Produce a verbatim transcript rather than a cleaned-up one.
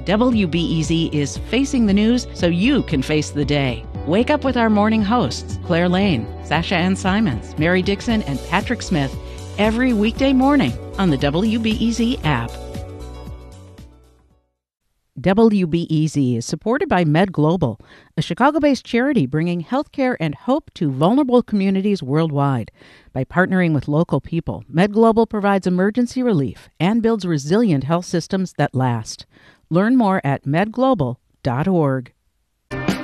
W B E Z is facing the news so you can face the day. Wake up with our morning hosts, Claire Lane, Sasha Ann Simons, Mary Dixon, and Patrick Smith, every weekday morning on the W B E Z app. W B E Z is supported by Med Global, a Chicago-based charity bringing healthcare and hope to vulnerable communities worldwide. By partnering with local people, Med Global provides emergency relief and builds resilient health systems that last. Learn more at med global dot org.